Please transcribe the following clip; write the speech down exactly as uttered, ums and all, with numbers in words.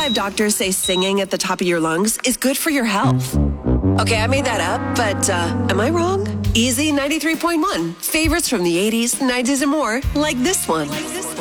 five doctors say singing at the top of your lungs is good for your health. Okay, I made that up, but uh, am I wrong? Easy ninety-three point one. Favorites from the eighties, nineties, and more, like this one. Like this